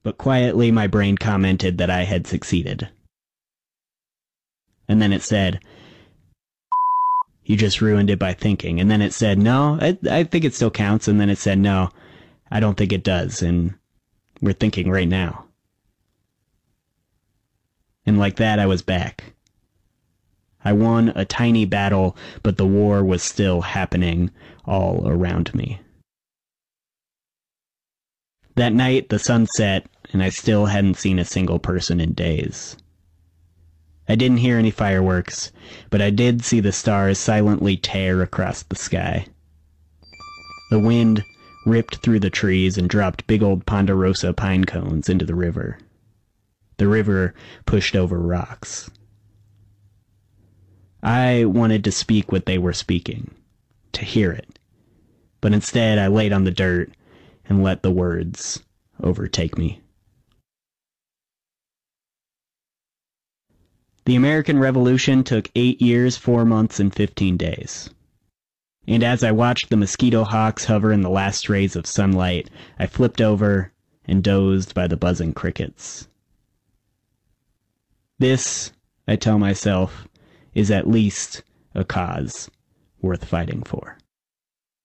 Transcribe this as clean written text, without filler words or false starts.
But quietly my brain commented that I had succeeded. And then it said, "You just ruined it by thinking." And then it said, "No, I think it still counts." And then it said, "No, I don't think it does. And we're thinking right now." And like that, I was back. I won a tiny battle, but the war was still happening all around me. That night, the sun set, and I still hadn't seen a single person in days. I didn't hear any fireworks, but I did see the stars silently tear across the sky. The wind ripped through the trees and dropped big old ponderosa pine cones into the river. The river pushed over rocks. I wanted to speak what they were speaking, to hear it, but instead I laid on the dirt and let the words overtake me. The American Revolution took 8 years, 4 months, and 15 days. And as I watched the mosquito hawks hover in the last rays of sunlight, I flipped over and dozed by the buzzing crickets. This, I tell myself, is at least a cause worth fighting for.